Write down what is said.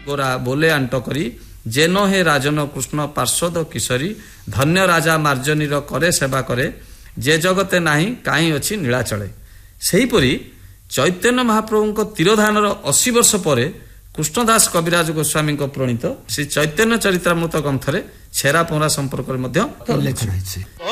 गोरा बोले आंट करी जेनो हे राजन कृष्ण पार्षद किशोरी धन्य राजा मार्जनीर करे सेवा करे जे जगते नाही काई अछि नीलाचले सेहीपरि चैतन्य महाप्रभु तिरोधानर 80 वर्ष पर कृष्णदास कविराज गोस्वामी प्रणीत श्री चैतन्य चरित्रामृत ग्रंथ छेरा पहरा संपर्क में उल्लेख रही।